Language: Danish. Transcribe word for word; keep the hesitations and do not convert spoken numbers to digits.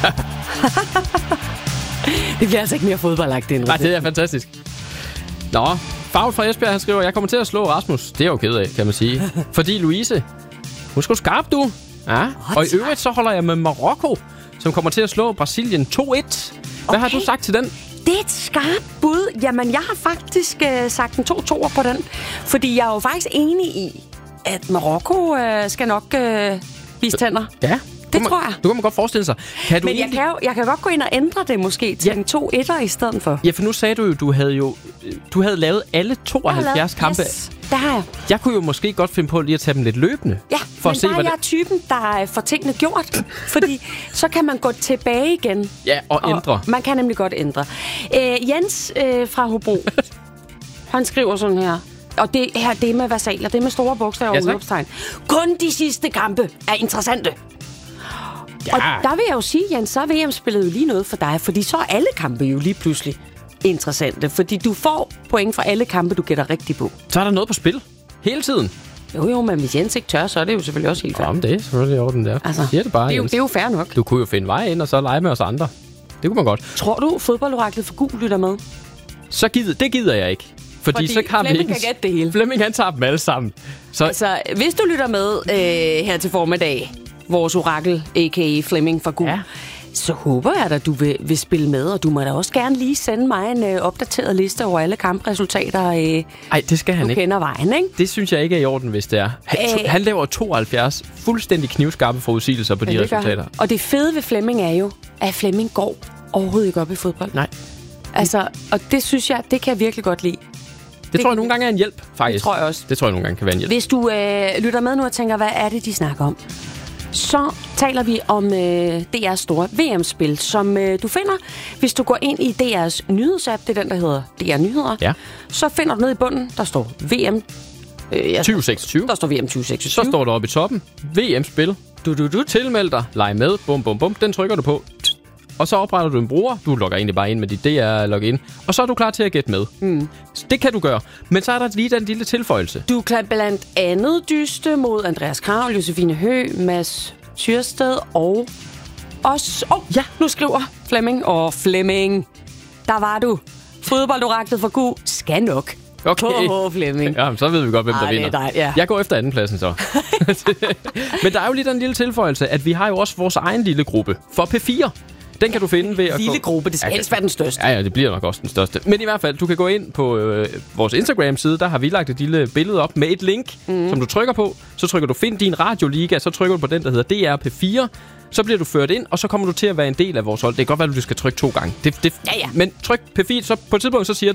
Det bliver altså ikke mere fodboldagtigt end Nej, det er fantastisk. Nå, Favl fra Esbjerg, han skriver, jeg kommer til at slå Rasmus. Det er jo ked af, kan man sige. Fordi Louise, hun skal skarp, du. Ja. Og i øvrigt så holder jeg med Marokko, som kommer til at slå Brasilien to et. Hvad okay. har du sagt til den? Det er et skarpt bud. Jamen, jeg har faktisk øh, sagt en to toer på den. Fordi jeg er jo faktisk enig i, at Marokko øh, skal nok øh, vise tænder. Ja. Det man, tror jeg. Du kan man godt forestille sig. Kan du Men egentlig... jeg, kan jo, jeg kan godt gå ind og ændre det måske til ja. en to etter i stedet for. Ja, for nu sagde du jo, du havde jo du havde lavet alle tooghalvfjerds lavet, kampe. Yes, det har jeg. Jeg kunne jo måske godt finde på lige at tage dem lidt løbende. Ja, for men at se, der er hvad jeg det... typen, der får tingene gjort. Fordi så kan man gå tilbage igen. Ja, og, og ændre. Man kan nemlig godt ændre. Øh, Jens øh, fra Hobro, han skriver sådan her. Og det her, det er med versaler, det er med store bogstaver og ja, udråbstegn. Kun de sidste kampe er interessante. Ja. Og der vil jeg jo sige, Jens, så er V M-spillet jo lige noget for dig, fordi så er alle kampe jo lige pludselig interessante. Fordi du får point for alle kampe, du gætter rigtigt på. Så er der noget på spil. Hele tiden. Jo, jo, men hvis Jens ikke tør, så er det jo selvfølgelig også helt fair. Jamen, det er selvfølgelig orden der. Altså, det, bare, det, er jo, det er jo fair nok. Du kunne jo finde vej ind og så lege med os andre. Det kunne man godt. Tror du, fodboldoraklet for gul lytter med? Så gider, det gider jeg ikke. Fordi, fordi så kan Flemming vi ikke... kan gætte det hele. Flemming, han tager dem alle sammen. Så... Altså, hvis du lytter med øh, her til formiddag, vores orakel, a k a. Flemming fra Gul, ja. så håber jeg at du vil, vil spille med, og du må da også gerne lige sende mig en øh, opdateret liste over alle kampresultater. Øh, Ej, det skal han du ikke. kender vejen, ikke? Det synes jeg ikke er i orden, hvis det er. Han, Æh, han laver tooghalvfjerds fuldstændig knivskarpe forudsigelser på de resultater. Og det fede ved Flemming er jo, at Flemming går overhovedet ikke op i fodbold. Nej. Altså, og det synes jeg, det kan jeg virkelig godt lide. Det, det tror jeg nogle gange er en hjælp, faktisk. Det tror jeg også. Det tror jeg nogle gange kan være en hjælp. Hvis du øh, lytter med nu og tænker, hvad er det, de snakker om? Så taler vi om øh, D R's store V M-spil, som øh, du finder, hvis du går ind i D R's nyhedsapp, det er den, der hedder D R Nyheder. Ja. Så finder du ned i bunden, der står V M øh, ja, tyve seksogtyve. Der står V M tyve seksogtyve. Så står der oppe i toppen, V M-spil. Du, du, du, tilmeld dig, leg med, bum, bum, bum. Den trykker du på. Og så opretter du en bruger. Du logger egentlig bare ind med dit D R-login. Og så er du klar til at gætte med. Mm. Det kan du gøre. Men så er der lige den lille tilføjelse. Du kan blandt andet dyste mod Andreas Krav, Josefine Høgh, Mads Tyrsted og os. Åh, oh, ja, nu skriver Flemming. Og Flemming, der var du. Fodboldoraklet for Gud skal nok. Okay. Åh, Flemming. Ja, så ved vi godt, hvem der Ej, vinder. dig, ja. Jeg går efter andenpladsen så. Men der er jo lige den lille tilføjelse, at vi har jo også vores egen lille gruppe for P fire. Den kan du finde ved at lille gå... gruppe, det skal helst være den største. Ja, ja, det bliver nok også den største. Men i hvert fald, du kan gå ind på øh, vores Instagram-side. Der har vi lagt et lille billede op med et link, mm. som du trykker på. Så trykker du find din radioliga, så trykker du på den, der hedder D R P fire. Så bliver du ført ind, og så kommer du til at være en del af vores hold. Det kan godt være, at du skal trykke to gange. Det, det, ja, ja. Men tryk P fire, så på et tidspunkt så siger